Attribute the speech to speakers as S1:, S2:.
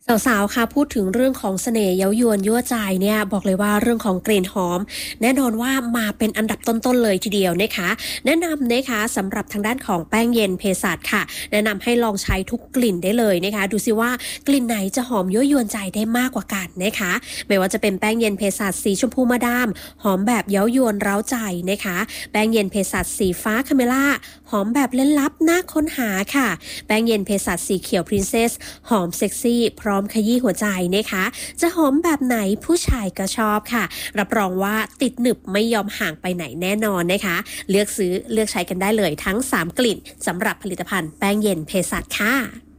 S1: สาวๆค่ะพูดถึงเรื่องของเสน่ห์เย้ายวนยั่วใจเนี่ยบอกเลยว่าเรื่องของกลิ่นหอมแน่นอนว่ามาเป็นอันดับต้นๆเลยทีเดียวนะคะแนะนำนะคะสำหรับทางด้านของแป้งเย็นเภสัชค่ะแนะนำให้ลองใช้ทุกกลิ่นได้เลยนะคะดูซิว่ากลิ่นไหนจะหอมยั่วยวนใจได้มากกว่ากันนะคะไม่ว่าจะเป็นแป้งเย็นเภสัชสีชมพูมาดามหอมแบบเย้ายวนเร้าใจนะคะแป้งเย็นเภสัชสีฟ้าคาเมล่าหอมแบบเล่นลับน่าค้นหาค่ะแป้งเย็นเภสัชสีเขียวพรินเซสหอมเซ็กซี่พร้อมขยี้หัวใจนะคะจะหอมแบบไหนผู้ชายก็ชอบค่ะรับรองว่าติดหนึบไม่ยอมห่างไปไหนแน่นอนนะคะเลือกซื้อเลือกใช้กันได้เลยทั้ง3กลิ่นสำหรับผลิตภัณฑ์แป้งเย็นเภสัชค่ะ